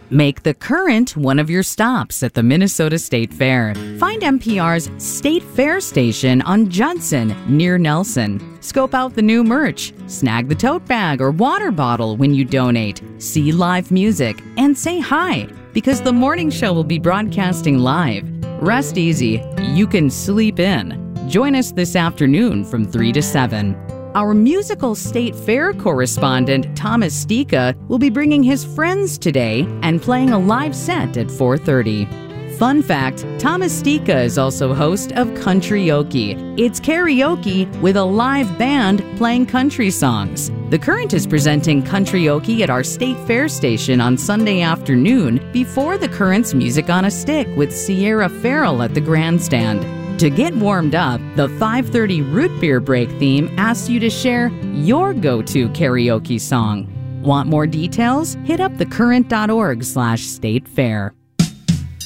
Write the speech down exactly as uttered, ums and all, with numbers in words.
Make the Current one of your stops at the Minnesota State Fair. Find N P R's State Fair station on Judson near Nelson. Scope out the new merch, snag the tote bag or water bottle when you donate, see live music, and say hi, because the morning show will be broadcasting live. Rest easy, you can sleep in. Join us this afternoon from three to seven. Our musical State Fair correspondent, Thomas Stika, will be bringing his friends today and playing a live set at four thirty. Fun fact, Thomas Stika is also host of Country-oke. It's karaoke with a live band playing country songs. The Current is presenting Country-oke at our State Fair station on Sunday afternoon before the Current's Music on a Stick with Sierra Farrell at the grandstand. To get warmed up, the five thirty Root Beer Break theme asks you to share your go-to karaoke song. Want more details? Hit up thecurrent dot org slash state fair.